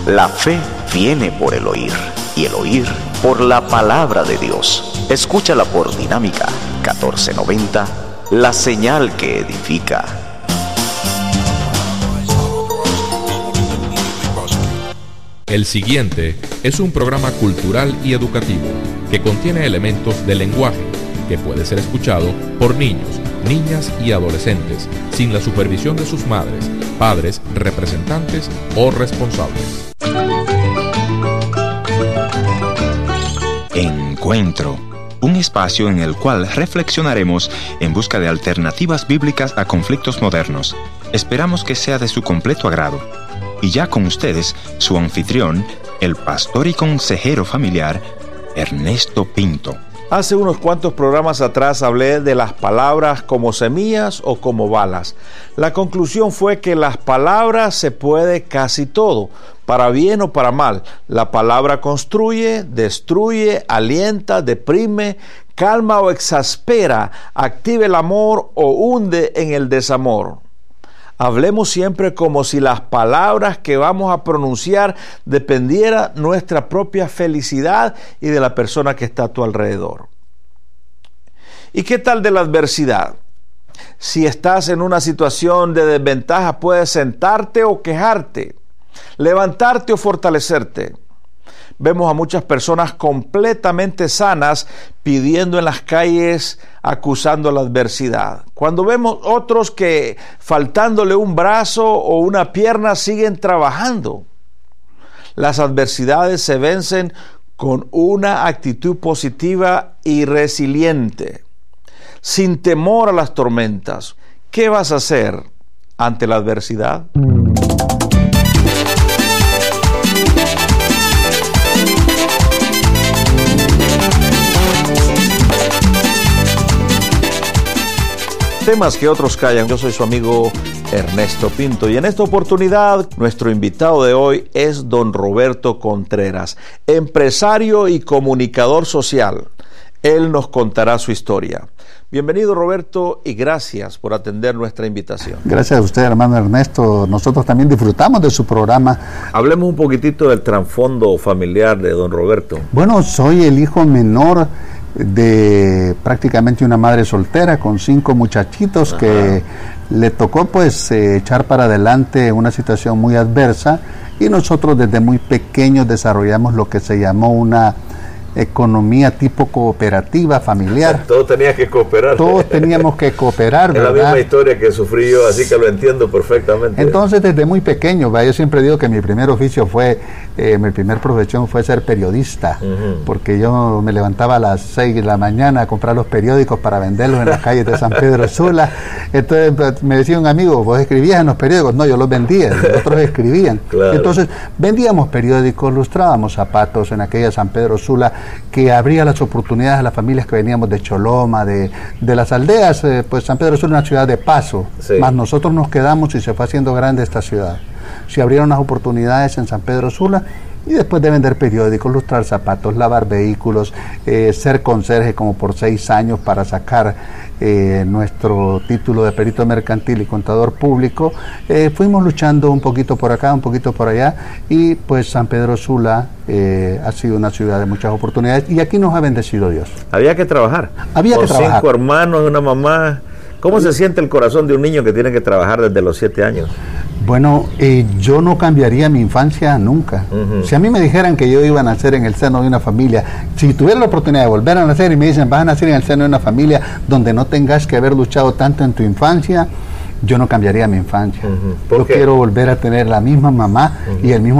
La fe viene por el oír, y el oír por la palabra de Dios. Escúchala por Dinámica 1490, la señal que edifica. El siguiente es un programa cultural y educativo que contiene elementos de lenguaje que puede ser escuchado por niños, niñas y adolescentes sin la supervisión de sus madres, padres, representantes o responsables. Encuentro, un espacio en el cual reflexionaremos en busca de alternativas bíblicas a conflictos modernos. Esperamos que sea de su completo agrado. Y ya con ustedes, su anfitrión, el pastor y consejero familiar, Ernesto Pinto. Hace unos cuantos programas atrás hablé de las palabras como semillas o como balas. La conclusión fue que las palabras se puede casi todo, para bien o para mal. La palabra construye, destruye, alienta, deprime, calma o exaspera, activa el amor o hunde en el desamor. Hablemos siempre como si las palabras que vamos a pronunciar dependiera nuestra propia felicidad y de la persona que está a tu alrededor. ¿Y qué tal de la adversidad? Si estás en una situación de desventaja, puedes sentarte o quejarte, levantarte o fortalecerte. Vemos a muchas personas completamente sanas pidiendo en las calles, acusando la adversidad. Cuando vemos otros que faltándole un brazo o una pierna siguen trabajando. Las adversidades se vencen con una actitud positiva y resiliente, sin temor a las tormentas. ¿Qué vas a hacer ante la adversidad? Temas que otros callan. Yo soy su amigo Ernesto Pinto y en esta oportunidad nuestro invitado de hoy es don Roberto Contreras, empresario y comunicador social. Él nos contará su historia. Bienvenido, Roberto, y gracias por atender nuestra invitación. Gracias a usted, hermano Ernesto. Nosotros también disfrutamos de su programa. Hablemos un poquitito del trasfondo familiar de don Roberto. Bueno, soy el hijo menor de prácticamente una madre soltera con 5 muchachitos. Ajá. Que le tocó pues echar para adelante una situación muy adversa y nosotros desde muy pequeños desarrollamos lo que se llamó una economía tipo cooperativa familiar. Todos tenían que cooperar. Todos teníamos que cooperar, es ¿verdad? La misma historia que sufrí yo, así que lo entiendo perfectamente. Entonces, desde muy pequeño, yo siempre digo que mi primer oficio fue, mi primer profesión fue ser periodista, porque yo me levantaba a las 6 de la mañana a comprar los periódicos para venderlos en las calles de San Pedro Sula. Entonces me decía un amigo, ¿vos escribías en los periódicos? No, yo los vendía, los otros escribían. Claro. Entonces, vendíamos periódicos, lustrábamos zapatos en aquella San Pedro Sula, que abría las oportunidades a las familias que veníamos de Choloma, de las aldeas. Pues San Pedro Sula es una ciudad de paso, sí. Más nosotros nos quedamos y se fue haciendo grande esta ciudad. Se abrieron las oportunidades en San Pedro Sula y después de vender periódicos, lustrar zapatos, lavar vehículos, ser conserje como por 6 años para sacar nuestro título de perito mercantil y contador público, fuimos luchando un poquito por acá, un poquito por allá, y pues San Pedro Sula ha sido una ciudad de muchas oportunidades y aquí nos ha bendecido Dios. Había que trabajar. Había que trabajar. 5 hermanos y una mamá. ¿Cómo se siente el corazón de un niño que tiene que trabajar desde los 7 años? Bueno, yo no cambiaría mi infancia nunca. Si a mí me dijeran que yo iba a nacer en el seno de una familia, si tuviera la oportunidad de volver a nacer y me dicen, vas a nacer en el seno de una familia donde no tengas que haber luchado tanto en tu infancia, yo no cambiaría mi infancia. Yo quiero volver a tener la misma mamá y el mismo